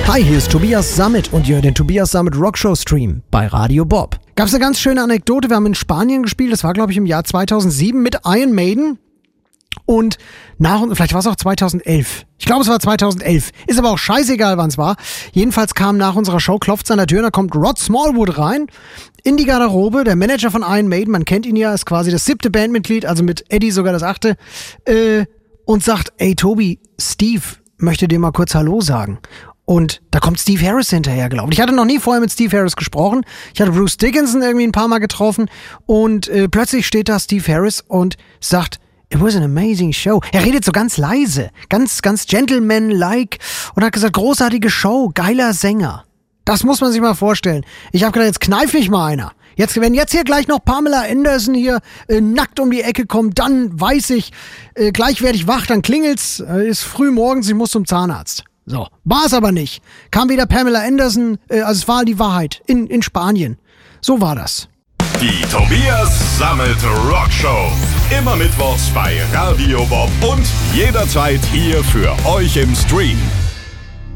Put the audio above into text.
Hi, hier ist Tobias Sammet und ihr hört den Tobias Sammet Rockshow Stream bei Radio Bob. Gab's eine ganz schöne Anekdote, wir haben in Spanien gespielt, das war glaube ich im Jahr 2007 mit Iron Maiden und vielleicht war es auch 2011. Ich glaube es war 2011, ist aber auch scheißegal wann es war. Jedenfalls kam nach unserer Show, klopft's an der Tür, da kommt Rod Smallwood rein in die Garderobe, der Manager von Iron Maiden, man kennt ihn ja, ist quasi das 7. Bandmitglied, also mit Eddie sogar das 8. Und sagt, ey Tobi, Steve möchte dir mal kurz Hallo sagen. Und da kommt Steve Harris hinterher, glaube ich. Ich hatte noch nie vorher mit Steve Harris gesprochen. Ich hatte Bruce Dickinson irgendwie ein paar Mal getroffen. Und plötzlich steht da Steve Harris und sagt, it was an amazing show. Er redet so ganz leise, ganz gentleman-like und hat gesagt, großartige Show, geiler Sänger. Das muss man sich mal vorstellen. Ich habe gedacht, jetzt kneif mich mal einer. Wenn jetzt hier gleich noch Pamela Anderson hier nackt um die Ecke kommt, dann weiß ich, gleich werde ich wach, dann klingelt's, ist früh morgens, ich muss zum Zahnarzt. So, war es aber nicht. Kam wieder Pamela Anderson, also es war die Wahrheit, in Spanien. So war das. Die Tobias Sammet Rockshow. Immer mittwochs bei Radio Bob und jederzeit hier für euch im Stream.